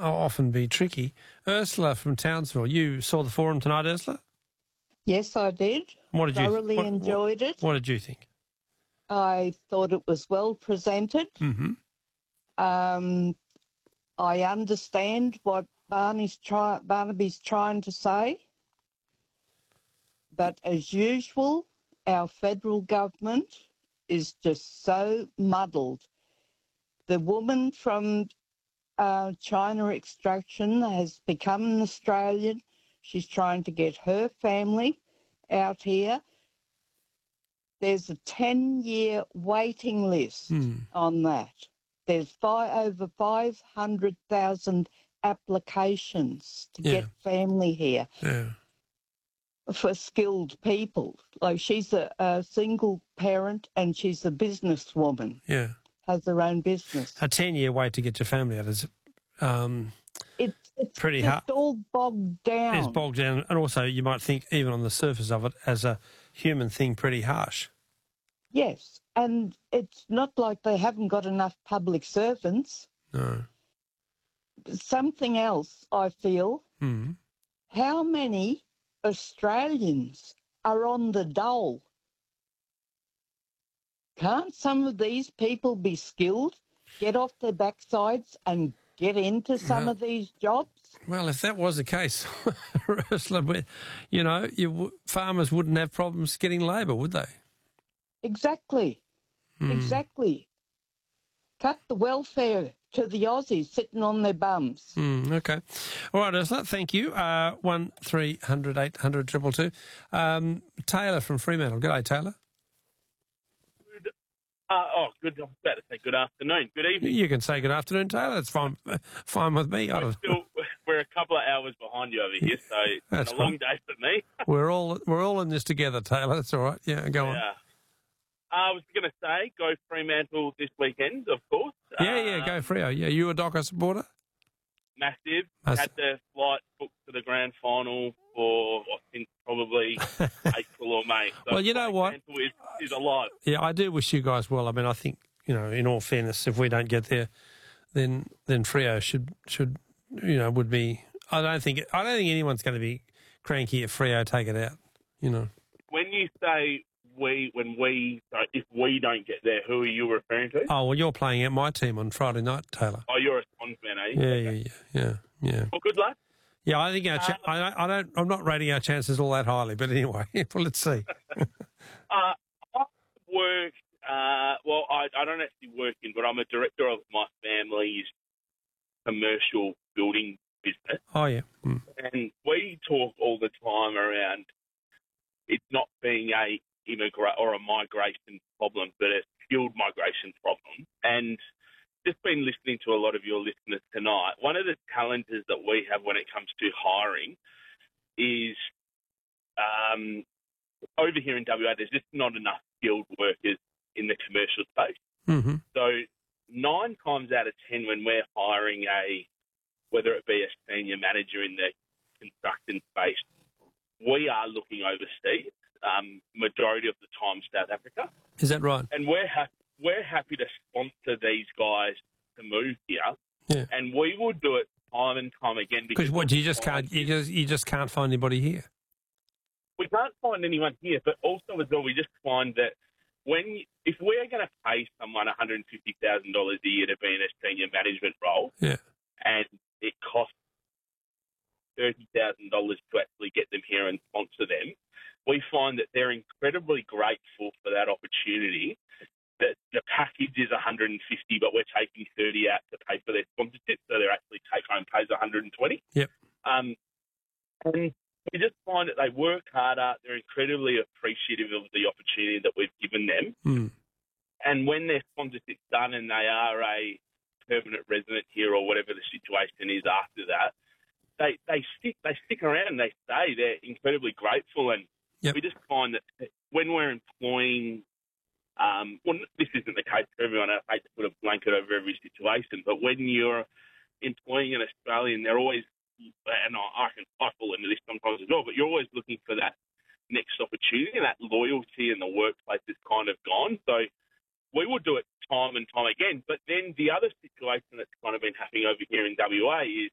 often be tricky. Ursula from Townsville, you saw the forum tonight, Ursula? Yes, I did. What did Thoroughly enjoyed it. What did you think? I thought it was well presented. Mm-hmm. I understand what Barnaby's trying to say. But as usual, our federal government is just so muddled. The woman from China extraction has become an Australian. She's trying to get her family out here. There's a 10-year waiting list on that. There's over 500,000 applications to get family here for skilled people. Like, she's a single parent and she's a businesswoman. Yeah. Has her own business. A 10-year wait to get your family out is it's pretty just hard. all bogged down. It's bogged down, and also you might think, even on the surface of it, as a human thing, pretty harsh. Yes, and it's not like they haven't got enough public servants. No. Something else, I feel, how many Australians are on the dole? Can't some of these people be skilled, get off their backsides and get into some of these jobs? Well, if that was the case, Ursula, farmers wouldn't have problems getting labour, would they? Exactly. Exactly. Cut the welfare to the Aussies sitting on their bums. Okay. All right, Ursula, thank you. 1300 800 222. Taylor from Fremantle. G'day, Taylor. Good. I was about to say good afternoon. Good evening. You can say good afternoon, Taylor. It's fine with me. We're a couple of hours behind you over here, so it's a long day for me. We're all in this together, Taylor. That's all right. Yeah, go on. I was going to say, go Fremantle this weekend, of course. Yeah, go Freo. Yeah, you a Docker supporter? Massive. Had the flight booked to the grand final for, I think, probably April or May. So well, you know what? Fremantle is alive. Yeah, I do wish you guys well. I mean, I think, in all fairness, if we don't get there, then Freo should would be. I don't think anyone's going to be cranky if Freo take it out. When you say if we don't get there, who are you referring to? Oh, well, you're playing out my team on Friday night, Taylor. Oh, you're a Swans fan, are you? Yeah. Well, good luck. Yeah, I think I'm not rating our chances all that highly, but anyway, well, let's see. I work. I don't actually work in, but I'm a director of my family's commercial building business. Oh yeah. And we talk all the time around it not being a migration problem, but a skilled migration problem. And just been listening to a lot of your listeners tonight. One of the challenges that we have when it comes to hiring is over here in WA, there's just not enough skilled workers in the commercial space. Mm-hmm. So 9 times out of 10 when we're hiring whether it be a senior manager in the construction space, we are looking overseas. Majority of the time, South Africa. Is that right? And we're happy to sponsor these guys to move here. Yeah. And we will do it time and time again because you just can't find anybody here. We can't find anyone here, but also as well, we just find that if we're going to pay someone $150,000 a year to be in a senior management role, and it costs $30,000 to actually get them here and sponsor them, we find that they're incredibly grateful for that opportunity. That the package is $150, but we're taking $30 out to pay for their sponsorship, so their actually take-home pays $120. Yep. And we just find that they work harder. They're incredibly appreciative of the opportunity that we've given them. And when their sponsorship's done and they are a permanent resident here or whatever the situation is after that, they stick around and they stay. They're incredibly grateful, and we just find that when we're employing, this isn't the case for everyone. I hate to put a blanket over every situation, but when you're employing an Australian, they're always, and I fall into this sometimes as well, but you're always looking for that next opportunity, and that loyalty in the workplace is kind of gone. So we will do it time and time again. But then the other situation that's kind of been happening over here in WA is